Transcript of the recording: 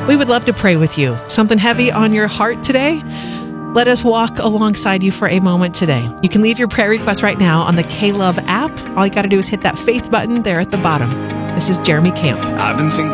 We would love to pray with you. Something heavy on your heart today? Let us walk alongside you for a moment today. You can leave your prayer request right now on the K-Love app. All you got to do is hit that faith button there at the bottom. This is Jeremy Camp. I've been thinking